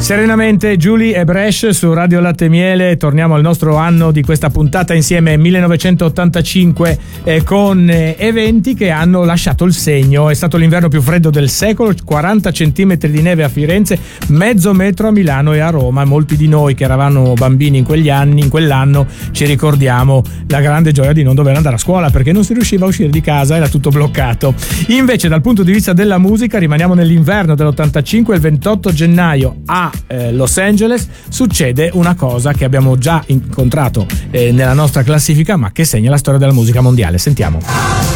Serenamente Julie e Bresh su Radio Latte e Miele. Torniamo al nostro anno di questa puntata insieme, 1985, con eventi che hanno lasciato il segno. È stato l'inverno più freddo del secolo, 40 centimetri di neve a Firenze, mezzo metro a Milano e a Roma. Molti di noi che eravamo bambini in quegli anni, in quell'anno, ci ricordiamo la grande gioia di non dover andare a scuola perché non si riusciva a uscire di casa, era tutto bloccato. Invece dal punto di vista della musica rimaniamo nell'inverno dell'85. Il 28 gennaio a Los Angeles succede una cosa che abbiamo già incontrato nella nostra classifica, ma che segna la storia della musica mondiale. Sentiamo.